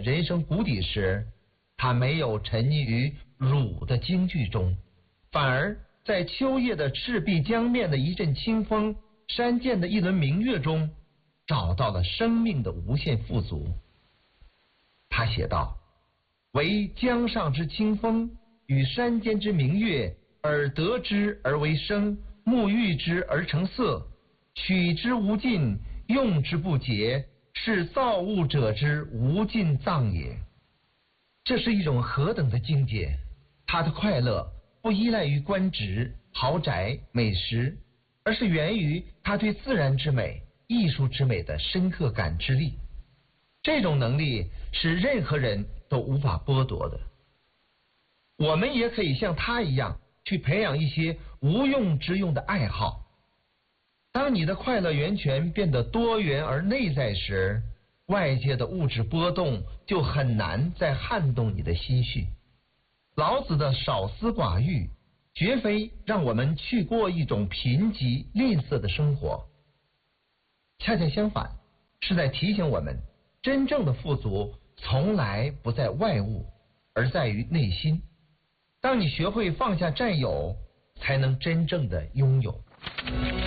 人生谷底时，他没有沉溺于辱的京剧中，反而在秋夜的赤壁江面的一阵清风，山涧的一轮明月中，找到了生命的无限富足。他写道：惟江上之清风，与山间之明月，耳得之而为声，目遇之而成色，取之无尽，用之不竭，是造物者之无尽藏也。这是一种何等的境界！他的快乐不依赖于官职、豪宅、美食，而是源于他对自然之美、艺术之美的深刻感知力。这种能力是任何人都无法剥夺的。我们也可以像他一样，去培养一些无用之用的爱好。当你的快乐源泉变得多元而内在时，外界的物质波动就很难再撼动你的心绪。老子的少思寡欲，绝非让我们去过一种贫瘠吝啬的生活，恰恰相反，是在提醒我们，真正的富足从来不在外物，而在于内心。当你学会放下占有，才能真正的拥有。